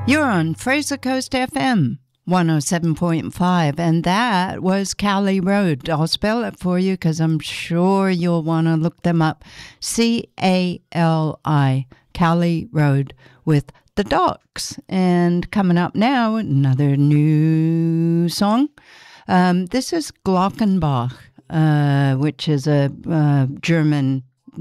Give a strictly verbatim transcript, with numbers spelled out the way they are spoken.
You're on Fraser Coast F M one oh seven point five, and that was Cali Road. I'll spell it for you because I'm sure you'll want to look them up. C A L I, Cali Road with the Docs. And coming up now, another new song. Um, this is Glockenbach, uh, which is a uh, German